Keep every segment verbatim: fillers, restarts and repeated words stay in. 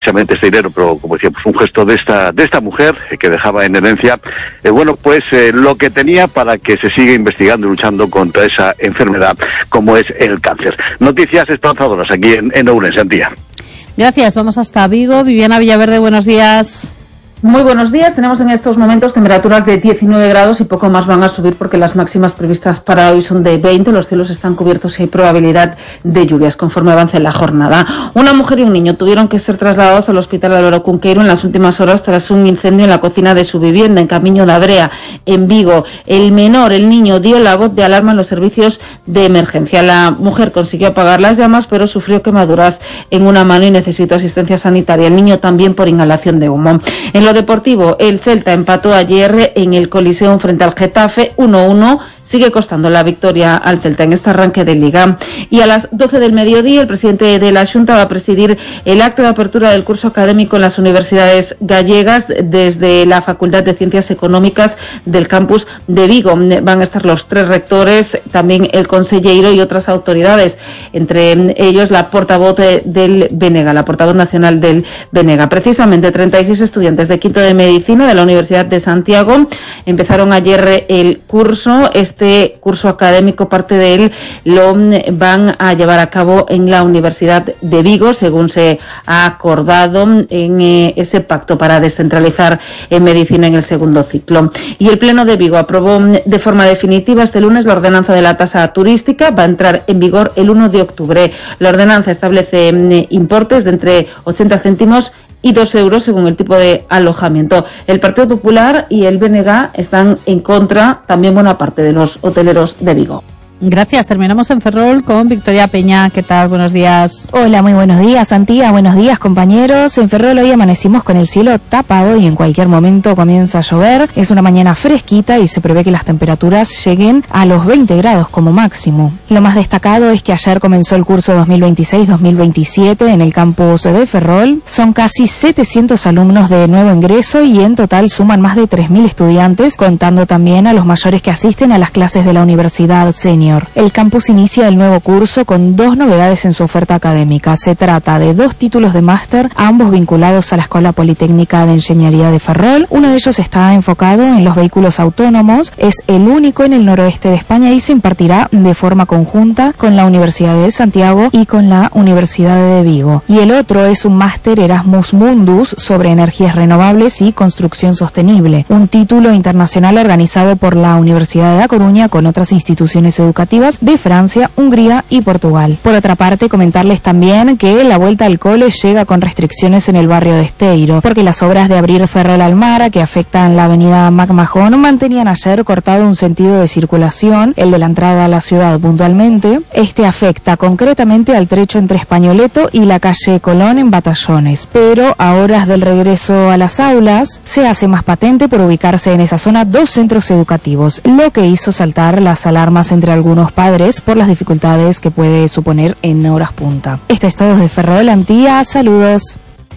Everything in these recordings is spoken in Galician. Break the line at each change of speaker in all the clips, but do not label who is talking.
precisamente este dinero, pero como decíamos, un gesto de esta de esta mujer eh, que dejaba en herencia, eh, bueno, pues eh, lo que tenía para que se siga investigando y luchando contra esa enfermedad como es el cáncer. Noticias esperanzadoras aquí en, en Ourense, Antía.
Gracias, vamos hasta Vigo. Viviana Villaverde, buenos días.
Muy buenos días. Tenemos en estos momentos temperaturas de diecinueve grados y poco más van a subir porque las máximas previstas para hoy son de veinte. Los cielos están cubiertos y hay probabilidad de lluvias conforme avance la jornada. Una mujer y un niño tuvieron que ser trasladados al hospital Álvaro Cunqueiro en las últimas horas tras un incendio en la cocina de su vivienda en Camiño da Brea, en Vigo. El menor, el niño, dio la voz de alarma en los servicios de emergencia. La mujer consiguió apagar las llamas, pero sufrió quemaduras en una mano y necesitó asistencia sanitaria. El niño también por inhalación de humo. En lo deportivo, el Celta empató ayer en el Coliseum frente al Getafe uno a uno. Sigue costando la victoria al Celta en este arranque de Liga. Y a las doce del mediodía, el presidente de la Xunta va a presidir el acto de apertura del curso académico en las universidades gallegas desde la Facultad de Ciencias Económicas del campus de Vigo. Van a estar los tres rectores, también el consellero y otras autoridades, entre ellos la portavoz del Benega, la portavoz nacional del Benega. Precisamente treinta y seis estudiantes de quinto de Medicina de la Universidad de Santiago empezaron ayer el curso. Este Este curso académico, parte de él, lo van a llevar a cabo en la Universidad de Vigo, según se ha acordado en eh, ese pacto para descentralizar en medicina en el segundo ciclo. Y el Pleno de Vigo aprobó de forma definitiva este lunes la ordenanza de la tasa turística. Va a entrar en vigor el uno de octubre. La ordenanza establece eh, importes de entre ochenta céntimos y dos euros según el tipo de alojamiento. El Partido Popular y el B N G están en contra, también buena parte de los hoteleros de Vigo.
Gracias. Terminamos en Ferrol con Victoria Peña. ¿Qué tal? Buenos días.
Hola, muy buenos días, Antía. Buenos días, compañeros. En Ferrol hoy amanecimos con el cielo tapado y en cualquier momento comienza a llover. Es una mañana fresquita y se prevé que las temperaturas lleguen a los veinte grados como máximo. Lo más destacado es que ayer comenzó el curso dos mil veintiséis dos mil veintisiete en el campus de Ferrol. Son casi setecientos alumnos de nuevo ingreso y en total suman más de tres mil estudiantes, contando también a los mayores que asisten a las clases de la Universidad Senior. El campus inicia el nuevo curso con dos novedades en su oferta académica. Se trata de dos títulos de máster, ambos vinculados a la Escuela Politécnica de Ingeniería de Ferrol. Uno de ellos está enfocado en los vehículos autónomos, es el único en el noroeste de España y se impartirá de forma conjunta con la Universidad de Santiago y con la Universidad de Vigo. Y el otro es un máster Erasmus Mundus sobre energías renovables y construcción sostenible, un título internacional organizado por la Universidad de La Coruña con otras instituciones educativas de Francia, Hungría y Portugal. Por otra parte, comentarles también que la vuelta al cole llega con restricciones en el barrio de Esteiro, porque las obras de abrir Ferrol Almara, que afectan la avenida MacMahon, mantenían ayer cortado un sentido de circulación, el de la entrada a la ciudad puntualmente. Este afecta concretamente al trecho entre Españoleto y la calle Colón en Batallones, pero a horas del regreso a las aulas se hace más patente por ubicarse en esa zona dos centros educativos, lo que hizo saltar las alarmas entre algunos algunos padres por las dificultades que puede suponer en horas punta. Esto es todo de Ferrol, Antía. Saludos.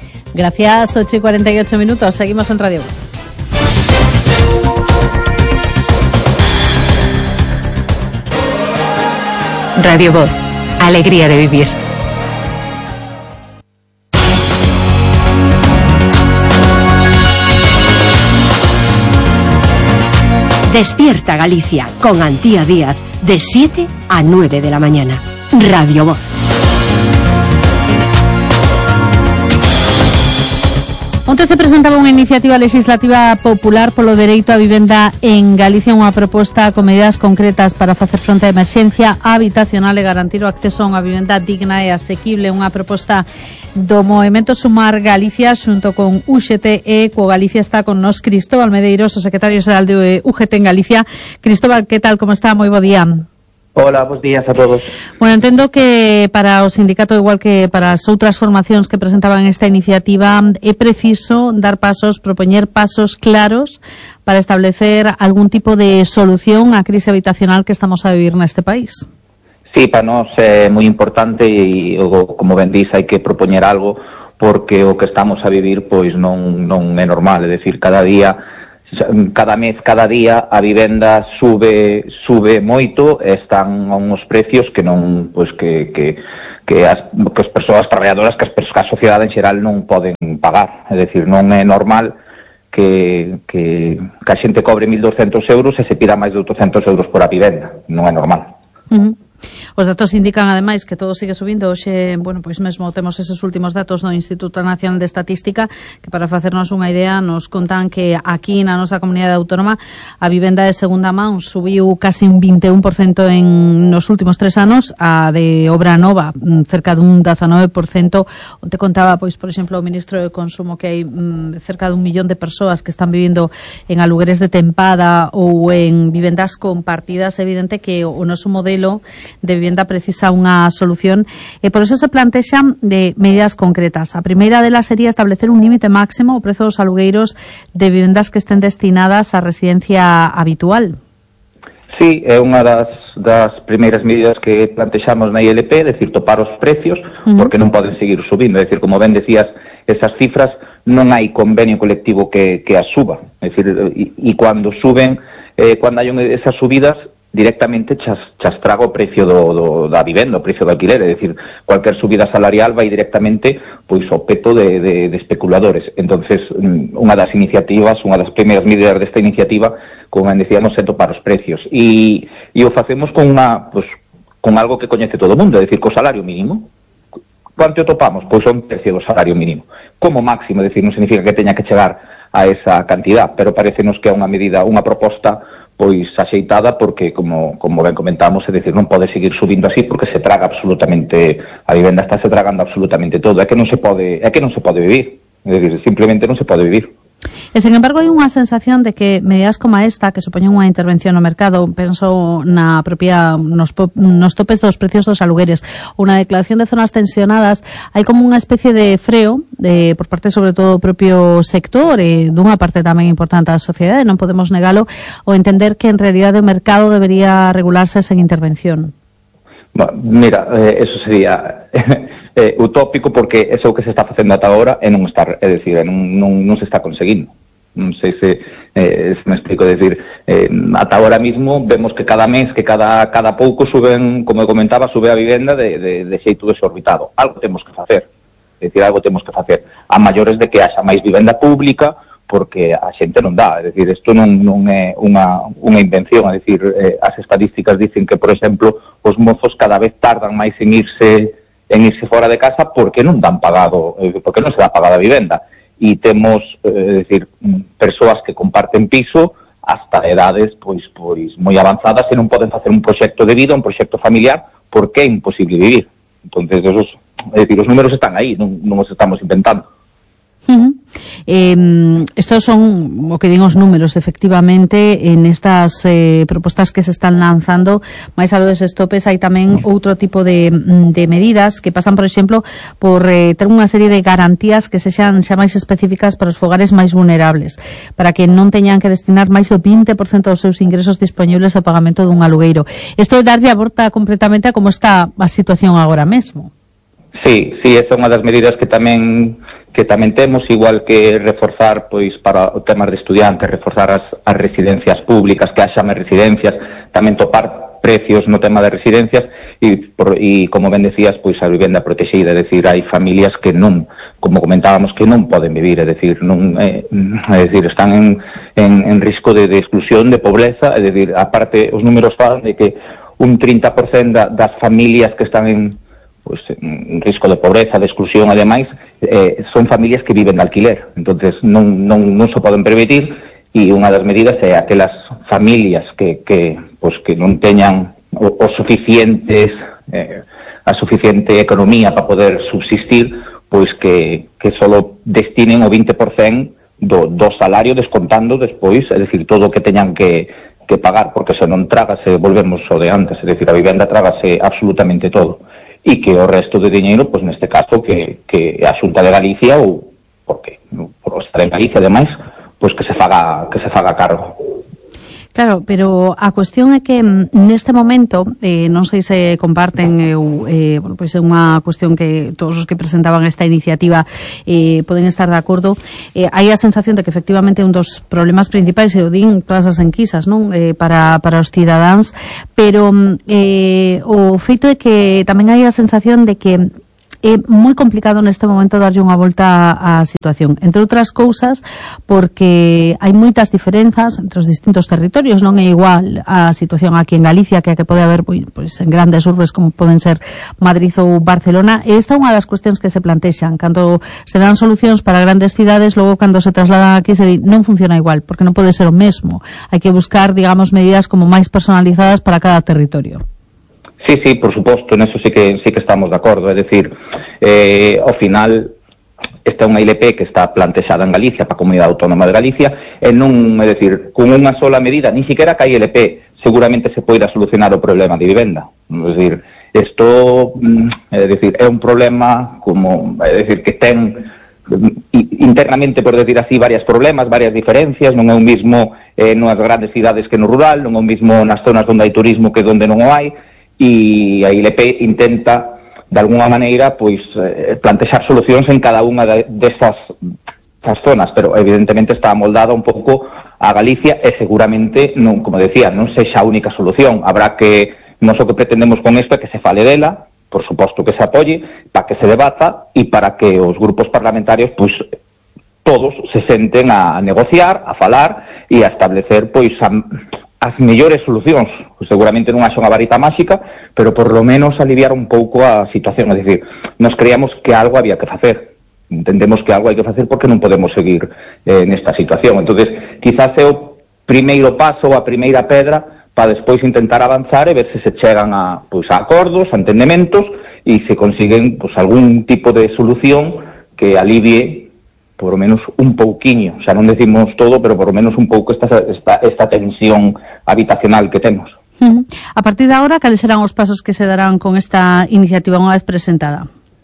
Gracias. ocho y cuarenta y ocho minutos. Seguimos en Radio Voz.
Radio Voz. Alegría de vivir. Despierta Galicia con Antía Díaz de siete a nueve de la mañana. Radio Voz.
Onte se presentaba unha iniciativa legislativa popular polo dereito á vivenda en Galicia, unha proposta con medidas concretas para facer fronte á emerxencia habitacional e garantir o acceso a unha vivenda digna e asequible. Unha proposta do Movemento Sumar Galicia xunto con U G T e co Galicia. Está con nos Cristóbal Medeiros, o secretario xeral de U G T en Galicia. Cristóbal, que tal, como está? Moi bo día.
Hola, bos días a todos.
Bueno, entendo que para o sindicato, igual que para as outras formacións que presentaban esta iniciativa, é preciso dar pasos, propoñer pasos claros para establecer algún tipo de solución á crise habitacional que estamos a vivir neste país.
Sí, para nós é moi importante e, como ben dís, hai que propoñer algo porque o que estamos a vivir pois non, non é normal, é dicir, cada día cada mes, cada día a vivenda sube sube moito e están a uns precios que non, pois que que que as que as persoas traballadoras, que as persoas, que a sociedade en xeral non poden pagar, é dicir, non é normal que que que a xente cobre mil doscientos euros e se pida máis de oitocentos euros por a vivenda, non é normal.
Uh-huh. Os datos indican, ademais, que todo sigue subindo. Hoxe, bueno, pois mesmo temos eses últimos datos do Instituto Nacional de Estatística, que para facernos unha idea nos contan que aquí na nosa comunidade autónoma a vivenda de segunda man subiu casi un veintiuno por ciento en nos últimos tres anos, a de obra nova cerca dun dezanove por ciento. Onte contaba, pois, por exemplo, o ministro de Consumo que hai mm, cerca dun millón de persoas que están vivindo en alugueres de tempada ou en vivendas compartidas. É evidente que o noso modelo de vivenda precisa unha solución e por eso se plantexan de medidas concretas. A primeira delas sería establecer un límite máximo ao prezo dos alugueiros de vivendas que estén destinadas á residencia habitual.
Sí, é unha das, das primeiras medidas que plantexamos na I L P, é dicir, topar os precios, uh-huh. porque non poden seguir subindo, é dicir, como ben decías, esas cifras non hai convenio colectivo que, que as suba, é dicir, e, e cando suben, eh, cando hai esas subidas, directamente chas, chas traga o precio do, do, da vivenda, o precio do alquiler, é dicir, cualquier subida salarial vai directamente pois ao peto de, de, de especuladores. Entonces, unha das iniciativas, unha das primeiras medidas desta iniciativa, como decíamos, é topar os precios. E, e o facemos con unha, pois, con algo que coñece todo o mundo, é dicir, co salario mínimo. Quanto o topamos? Pois o precio do salario mínimo. Como máximo, é dicir, non significa que teña que chegar a esa cantidad, pero parecenos que é unha medida, unha proposta pois axeitada, porque como como ben comentamos, é dicir, non pode seguir subindo así porque se traga absolutamente, a vivenda está se tragando absolutamente todo, é que non se pode, é que non se pode vivir, é dicir, simplemente non se pode vivir.
E, sen embargo, hai unha sensación de que medidas como esta, que supoñen unha intervención no mercado, penso na propia nos, nos topes dos precios dos alugueres, unha declaración de zonas tensionadas, hai como unha especie de freo de, por parte sobre todo do propio sector e dunha parte tamén importante da sociedade, non podemos negalo, ou entender que en realidade o mercado debería regularse sen intervención.
Mira, eh, eso sería eh, utópico, porque eso que se está facendo ata agora é non estar, é dicir, non, non, non se está conseguindo. Non sei se, eh, se me explico, é dicir, eh, ata agora mismo vemos que cada mes, que cada cada pouco suben, como comentaba, sube a vivenda de, de, de xeito desorbitado. Algo temos que facer, é dicir, algo temos que facer. A maiores de que haxa máis vivenda pública, porque a xente non dá, é dicir, isto non, non é unha, unha invención, é dicir, eh, as estadísticas dicen que, por exemplo, os mozos cada vez tardan máis en irse en irse fora de casa porque non dan pagado, eh, porque non se dá pagada a vivenda, e temos, eh, é dicir, persoas que comparten piso hasta edades pois pois moi avanzadas e non poden facer un proxecto de vida, un proxecto familiar, porque é imposible vivir. Entonces, esos, é dicir, os números están aí, non, non os estamos inventando.
Uh-huh. Eh, estos son o que din os números, efectivamente, en estas eh, propostas que se están lanzando. Mais algo deses topes hai tamén outro tipo de, de medidas que pasan, por exemplo, por eh, ter unha serie de garantías que sexan xa máis específicas para os fogares máis vulnerables, para que non teñan que destinar máis do vinte por cento dos seus ingresos disponibles ao pagamento dun alugueiro. Isto é darlle a volta completamente a como está a situación agora mesmo.
Sí, sí, esa é unha das medidas que tamén que tamén temos, igual que reforzar, pois, para o tema de estudiantes, reforzar as, as residencias públicas, que haxa máis residencias, tamén topar precios no tema de residencias e, por, e como ben decías, pois, a vivenda protexida, é dicir, hai familias que non, como comentábamos, que non poden vivir, é dicir, non, é, é dicir, están en, en, en risco de, de exclusión, de pobreza, é dicir, aparte, os números falan de que un trinta por cento da, das familias que están en pues en risco de pobreza, de exclusión, ademais, eh, son familias que viven de alquiler, entonces non, non, non se poden permitir, e unha das medidas é aquelas familias que, que, pues, que non teñan o, o suficientes eh, a suficiente economía para poder subsistir, pois que, que solo destinen o vinte por cento do, do salario descontando despois, é dicir, todo o que teñan que, que pagar, porque se non trágase, volvemos ao de antes, é dicir, a vivenda trágase absolutamente todo. E que o resto de diñeiro, pois neste caso, que, que a Xunta de Galicia, ou porque por estar en Galicia, ademais, pois que se faga que se faga cargo.
Claro, pero a cuestión é que neste momento, eh, non sei se comparten, eu, eh, bueno, pois é unha cuestión que todos os que presentaban esta iniciativa eh, poden estar de acordo, eh, hai a sensación de que efectivamente un dos problemas principais, e o din todas as enquisas, non, eh, para, para os cidadáns, pero eh, o feito é que tamén hai a sensación de que é moi complicado neste momento darlle unha volta á situación, entre outras cousas porque hai moitas diferenzas entre os distintos territorios, non é igual a situación aquí en Galicia que a que pode haber pois, en grandes urbes como poden ser Madrid ou Barcelona, e esta é unha das cuestións que se plantexan cando se dan solucións para grandes cidades, logo cando se trasladan aquí se di non funciona igual, porque non pode ser o mesmo, hai que buscar, digamos, medidas como máis personalizadas para cada territorio.
Sí, sí, por suposto, en eso sí que sí que estamos de acordo, é dicir, eh, ao final esta é unha I L P que está plantexada en Galicia para a Comunidade Autónoma de Galicia e non, é dicir, con unha sola medida, ni siquiera que a I L P seguramente se poida solucionar o problema de vivenda, é dicir, isto é dicir, é un problema como, é dicir, que ten internamente, por decir así, varios problemas, varias diferencias, non é o mismo eh, nas grandes cidades que no rural, non é o mismo nas zonas onde hai turismo que onde non o hai, e a I L P intenta de alguna maneira pois eh, plantexar solucións en cada unha destas de zonas, pero evidentemente está amoldada un pouco a Galicia e seguramente, non, como decía, non sexa a única solución, habrá que, non o que pretendemos con isto é que se fale dela, por suposto que se apoye, para que se debata e para que os grupos parlamentarios pois todos se senten a negociar, a falar e a establecer pois a as mellores solucións, seguramente non haxa unha varita máxica, pero por lo menos aliviar un pouco a situación, é dicir, nos creíamos que algo había que facer, entendemos que algo hai que facer porque non podemos seguir eh, nesta situación, entonces quizás é o primeiro paso, a primeira pedra, para despois intentar avanzar e ver se se chegan a, pois, a acordos, a entendementos, e se consiguen pois, algún tipo de solución que alivie por lo menos un pouquiño, xa non decimos todo, pero por lo menos un pouco esta, esta, esta tensión habitacional que temos.
Uh-huh. A partir de agora, cales serán os pasos que se darán con esta iniciativa unha vez presentada?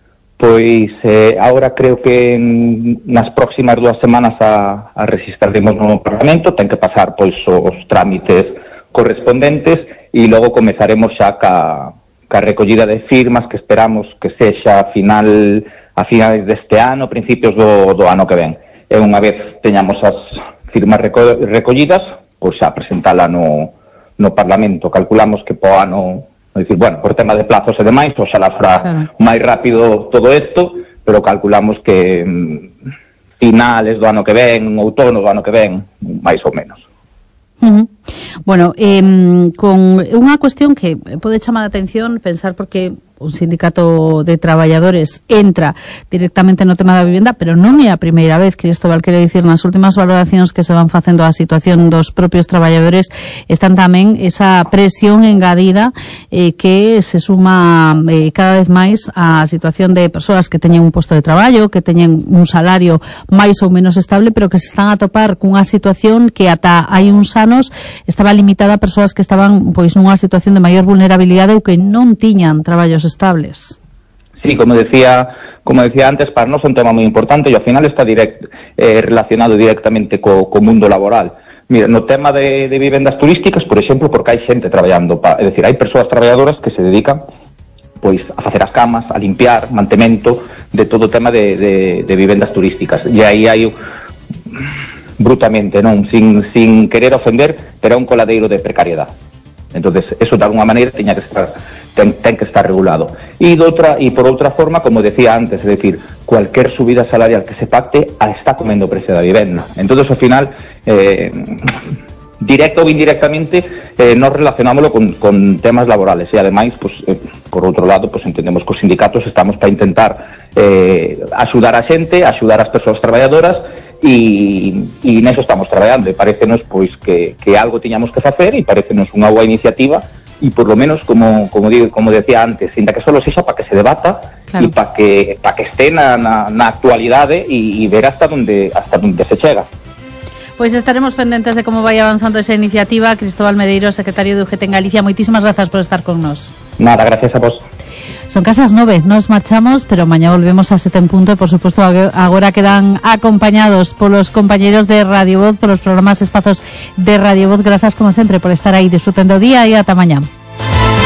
Pois eh, agora creo que en, nas próximas dúas semanas a, a registraremos no Parlamento, ten que pasar pois os trámites correspondentes e logo comezaremos xa ca, ca recollida de firmas que esperamos que sexa a final a finales deste ano, principios do, do ano que ven. E unha vez teñamos as firmas reco recollidas, pois xa presentala no, no Parlamento. Calculamos que po ano, é dicir, bueno, por tema de plazos e demais, pois xa la fará claro. máis rápido todo isto, pero calculamos que mm, finales do ano que ven, outono do ano que ven, máis ou menos.
Uh-huh. Bueno, eh, con unha cuestión que pode chamar a atención, pensar porque un sindicato de traballadores entra directamente no tema da vivenda, pero non é a primeira vez, Cristóbal, quero dicir, nas últimas valoracións que se van facendo a situación dos propios traballadores están tamén esa presión engadida eh, que se suma eh, cada vez máis á situación de persoas que teñen un posto de traballo, que teñen un salario máis ou menos estable, pero que se están a topar cunha situación que ata hai uns anos estaba limitada a persoas que estaban pois nunha situación de maior vulnerabilidade ou que non tiñan traballos estables.
Sí, como decía, como decía antes, para nós é un tema moi importante e ao final está direct, eh, relacionado directamente co, co mundo laboral. Mira, no tema de, de vivendas turísticas, por exemplo, porque hai xente traballando, pa, é dicir, hai persoas traballadoras que se dedican pois a facer as camas, a limpiar, mantemento de todo o tema de, de, de vivendas turísticas. E aí hai brutamente, non, sin, sin querer ofender, pero é un coladeiro de precariedade. Entonces, eso de alguna maneira tiña que estar ten, ten que estar regulado. E de outra e por outra forma, como decía antes, é dicir, cualquier subida salarial que se pacte a está comendo o precio da vivenda. Entonces, ao final, eh, directo ou indirectamente, eh, nos relacionámoslo con, con temas laborales e ademais, pues, eh, por outro lado, pues, entendemos que os sindicatos estamos para intentar eh, axudar a xente, axudar as persoas traballadoras e, e neso estamos traballando e parecenos pois que, que algo tiñamos que facer e parecenos unha boa iniciativa e por lo menos, como, como, digo, como decía antes, ainda que solo sexa para que se debata claro. e para que, para que este na, na, na actualidade e, e ver hasta donde, hasta donde se chega.
Pois estaremos pendentes de como vai avanzando esa iniciativa. Cristóbal Medeiros, secretario de U G T en Galicia, moitísimas grazas por estar con nos.
Nada, gracias a vos.
Son casas nove, nos marchamos, pero mañá volvemos a sete en punto e, por suposto, agora quedan acompañados polos compañeros de Radio Voz, polos programas espazos de Radio Voz. Grazas, como sempre, por estar aí. Disfruten do día e ata mañá.